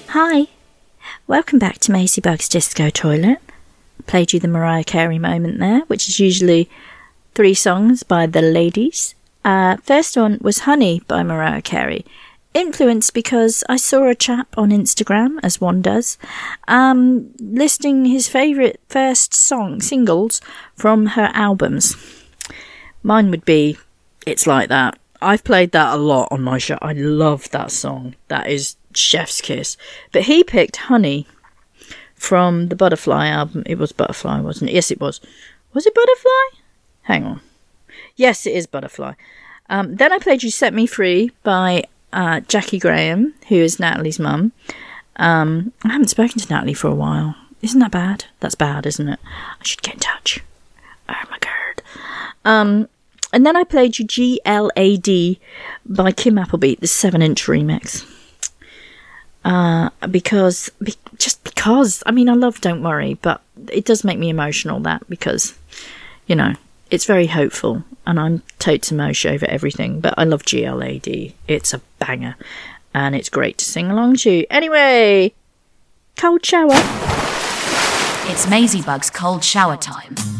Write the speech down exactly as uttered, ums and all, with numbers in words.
Hi, welcome back to Maisie Bug's Disco Toilet. Played you the Mariah Carey moment there, which is usually three songs by the ladies. Uh, first one was Honey by Mariah Carey. Influenced because I saw a chap on Instagram, as one does, um, listing his favourite first song singles from her albums. Mine would be It's Like That. I've played that a lot on my show. I love that song. That is chef's kiss. But he picked Honey from the Butterfly album. It was Butterfly, wasn't it? Yes, it was. Was it Butterfly? Hang on. Yes, it is Butterfly. Um, then I played You Set Me Free by uh, Jackie Graham, who is Natalie's mum. Um, I haven't spoken to Natalie for a while. Isn't that bad? That's bad, isn't it? I should get in touch. Oh my god. Um, and then I played you G L A D by Kim Appleby, the seven inch remix. Uh, because, be, just because, I mean, I love Don't Worry, but it does make me emotional, that, because, you know, it's very hopeful, and I'm totes emotion over everything, but I love G L A D. It's a banger, and it's great to sing along to. Anyway, cold shower. It's Maisie Bug's cold shower time.